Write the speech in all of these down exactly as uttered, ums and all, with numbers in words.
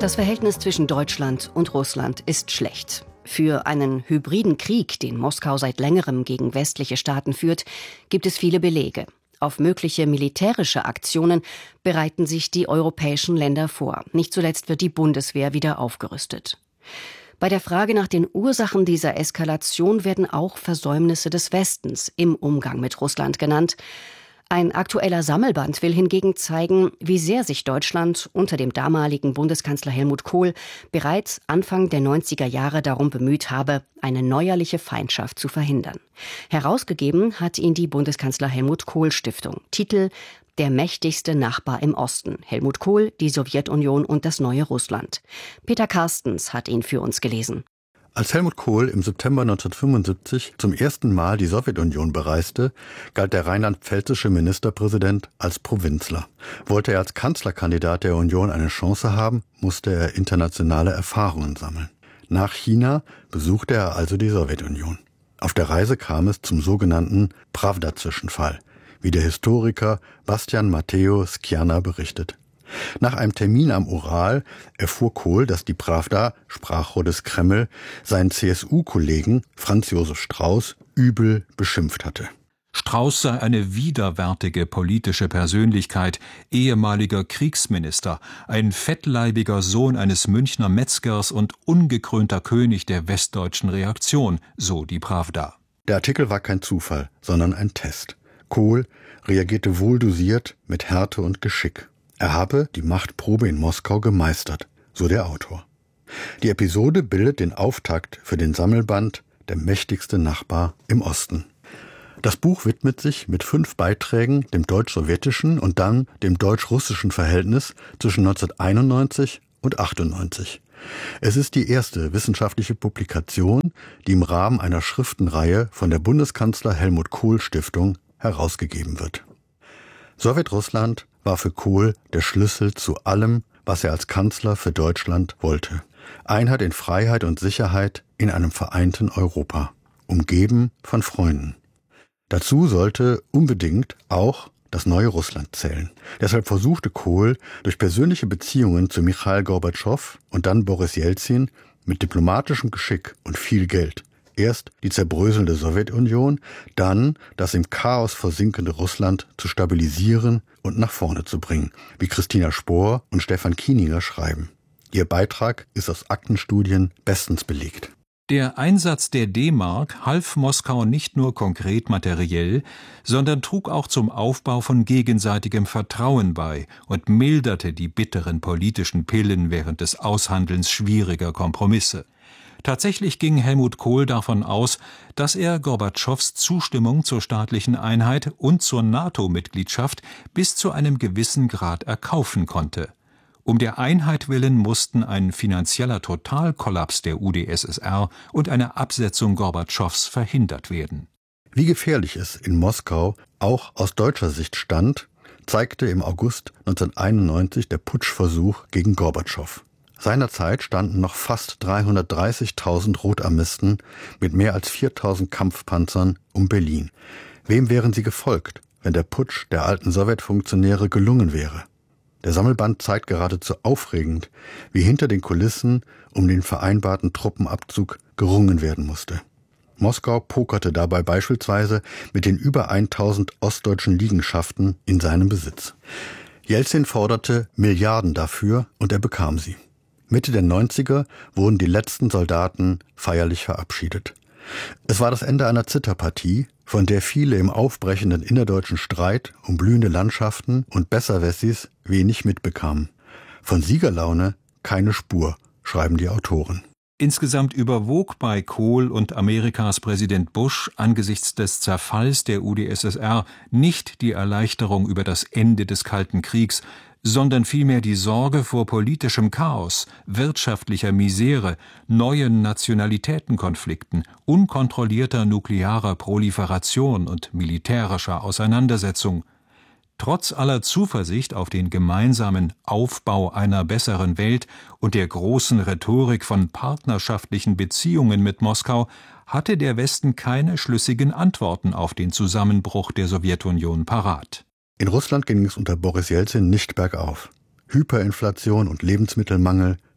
Das Verhältnis zwischen Deutschland und Russland ist schlecht. Für einen hybriden Krieg, den Moskau seit längerem gegen westliche Staaten führt, gibt es viele Belege. Auf mögliche militärische Aktionen bereiten sich die europäischen Länder vor. Nicht zuletzt wird die Bundeswehr wieder aufgerüstet. Bei der Frage nach den Ursachen dieser Eskalation werden auch Versäumnisse des Westens im Umgang mit Russland genannt. Ein aktueller Sammelband will hingegen zeigen, wie sehr sich Deutschland unter dem damaligen Bundeskanzler Helmut Kohl bereits Anfang der neunziger Jahre darum bemüht habe, eine neuerliche Feindschaft zu verhindern. Herausgegeben hat ihn die Bundeskanzler Helmut Kohl Stiftung. Titel: Der mächtigste Nachbar im Osten. Helmut Kohl, die Sowjetunion und das neue Russland. Peter Carstens hat ihn für uns gelesen. Als Helmut Kohl im September neunzehnhundertfünfundsiebzig zum ersten Mal die Sowjetunion bereiste, galt der rheinland-pfälzische Ministerpräsident als Provinzler. Wollte er als Kanzlerkandidat der Union eine Chance haben, musste er internationale Erfahrungen sammeln. Nach China besuchte er also die Sowjetunion. Auf der Reise kam es zum sogenannten Prawda-Zwischenfall, wie der Historiker Bastian Matteo Skjana berichtet. Nach einem Termin am Ural erfuhr Kohl, dass die Prawda, Sprachrohr des Kreml, seinen C S U-Kollegen Franz Josef Strauß übel beschimpft hatte. Strauß sei eine widerwärtige politische Persönlichkeit, ehemaliger Kriegsminister, ein fettleibiger Sohn eines Münchner Metzgers und ungekrönter König der westdeutschen Reaktion, so die Prawda. Der Artikel war kein Zufall, sondern ein Test. Kohl reagierte wohldosiert mit Härte und Geschick. Er habe die Machtprobe in Moskau gemeistert, so der Autor. Die Episode bildet den Auftakt für den Sammelband Der mächtigste Nachbar im Osten. Das Buch widmet sich mit fünf Beiträgen dem deutsch-sowjetischen und dann dem deutsch-russischen Verhältnis zwischen neunzehnhunderteinundneunzig und achtundneunzig. Es ist die erste wissenschaftliche Publikation, die im Rahmen einer Schriftenreihe von der Bundeskanzler Helmut Kohl Stiftung herausgegeben wird. Sowjetrussland war für Kohl der Schlüssel zu allem, was er als Kanzler für Deutschland wollte. Einheit in Freiheit und Sicherheit in einem vereinten Europa, umgeben von Freunden. Dazu sollte unbedingt auch das neue Russland zählen. Deshalb versuchte Kohl durch persönliche Beziehungen zu Michail Gorbatschow und dann Boris Jelzin mit diplomatischem Geschick und viel Geld erst die zerbröselnde Sowjetunion, dann das im Chaos versinkende Russland zu stabilisieren und nach vorne zu bringen, wie Christina Spohr und Stefan Kieninger schreiben. Ihr Beitrag ist aus Aktenstudien bestens belegt. Der Einsatz der D-Mark half Moskau nicht nur konkret materiell, sondern trug auch zum Aufbau von gegenseitigem Vertrauen bei und milderte die bitteren politischen Pillen während des Aushandelns schwieriger Kompromisse. Tatsächlich ging Helmut Kohl davon aus, dass er Gorbatschows Zustimmung zur staatlichen Einheit und zur NATO-Mitgliedschaft bis zu einem gewissen Grad erkaufen konnte. Um der Einheit willen mussten ein finanzieller Totalkollaps der U d S S R und eine Absetzung Gorbatschows verhindert werden. Wie gefährlich es in Moskau auch aus deutscher Sicht stand, zeigte im August neunzehnhunderteinundneunzig der Putschversuch gegen Gorbatschow. Seinerzeit standen noch fast dreihundertdreißigtausend Rotarmisten mit mehr als viertausend Kampfpanzern um Berlin. Wem wären sie gefolgt, wenn der Putsch der alten Sowjetfunktionäre gelungen wäre? Der Sammelband zeigt geradezu aufregend, wie hinter den Kulissen um den vereinbarten Truppenabzug gerungen werden musste. Moskau pokerte dabei beispielsweise mit den über tausend ostdeutschen Liegenschaften in seinem Besitz. Jelzin forderte Milliarden dafür und er bekam sie. Mitte der neunziger wurden die letzten Soldaten feierlich verabschiedet. Es war das Ende einer Zitterpartie, von der viele im aufbrechenden innerdeutschen Streit um blühende Landschaften und Besserwessis wenig mitbekamen. Von Siegerlaune keine Spur, schreiben die Autoren. Insgesamt überwog bei Kohl und Amerikas Präsident Bush angesichts des Zerfalls der U d S S R nicht die Erleichterung über das Ende des Kalten Kriegs, sondern vielmehr die Sorge vor politischem Chaos, wirtschaftlicher Misere, neuen Nationalitätenkonflikten, unkontrollierter nuklearer Proliferation und militärischer Auseinandersetzung. Trotz aller Zuversicht auf den gemeinsamen Aufbau einer besseren Welt und der großen Rhetorik von partnerschaftlichen Beziehungen mit Moskau hatte der Westen keine schlüssigen Antworten auf den Zusammenbruch der Sowjetunion parat. In Russland ging es unter Boris Jelzin nicht bergauf. Hyperinflation und Lebensmittelmangel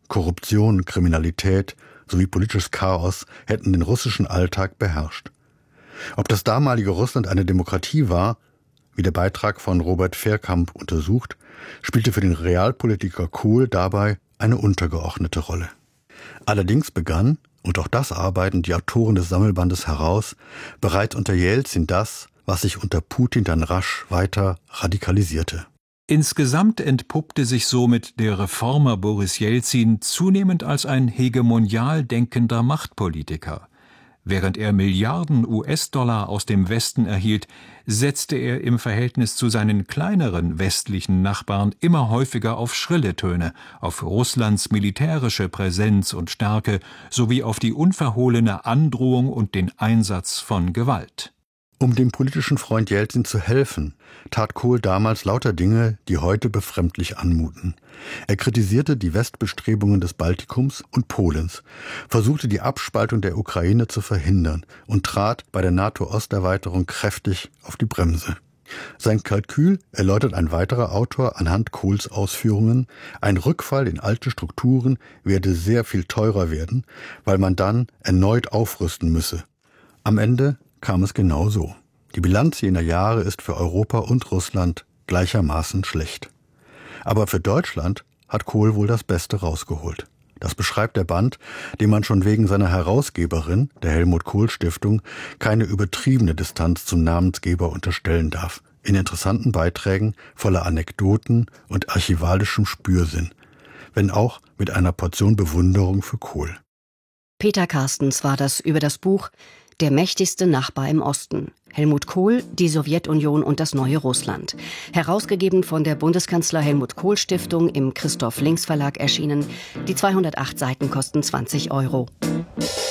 Korruption, Kriminalität sowie politisches Chaos hätten den russischen Alltag beherrscht. Ob das damalige Russland eine Demokratie war, wie der Beitrag von Robert Verkamp untersucht, spielte für den Realpolitiker Kohl dabei eine untergeordnete Rolle. Allerdings begann, und auch das arbeiten die Autoren des Sammelbandes heraus, bereits unter Jelzin das, was sich unter Putin dann rasch weiter radikalisierte. Insgesamt entpuppte sich somit der Reformer Boris Jelzin zunehmend als ein hegemonial denkender Machtpolitiker. Während er Milliarden U S-Dollar aus dem Westen erhielt, setzte er im Verhältnis zu seinen kleineren westlichen Nachbarn immer häufiger auf schrille Töne, auf Russlands militärische Präsenz und Stärke sowie auf die unverhohlene Androhung und den Einsatz von Gewalt. Um dem politischen Freund Jelzin zu helfen, tat Kohl damals lauter Dinge, die heute befremdlich anmuten. Er kritisierte die Westbestrebungen des Baltikums und Polens, versuchte die Abspaltung der Ukraine zu verhindern und trat bei der NATO-Osterweiterung kräftig auf die Bremse. Sein Kalkül erläutert ein weiterer Autor anhand Kohls Ausführungen, ein Rückfall in alte Strukturen werde sehr viel teurer werden, weil man dann erneut aufrüsten müsse. Am Ende kam es genau so. Die Bilanz jener Jahre ist für Europa und Russland gleichermaßen schlecht. Aber für Deutschland hat Kohl wohl das Beste rausgeholt. Das beschreibt der Band, dem man schon wegen seiner Herausgeberin, der Helmut-Kohl-Stiftung, keine übertriebene Distanz zum Namensgeber unterstellen darf. In interessanten Beiträgen voller Anekdoten und archivalischem Spürsinn, wenn auch mit einer Portion Bewunderung für Kohl. Peter Carstens war das über das Buch Der mächtigste Nachbar im Osten. Helmut Kohl, die Sowjetunion und das neue Russland. Herausgegeben von der Bundeskanzler Helmut Kohl Stiftung im Christoph Links Verlag erschienen. Die zweihundertacht Seiten kosten zwanzig Euro.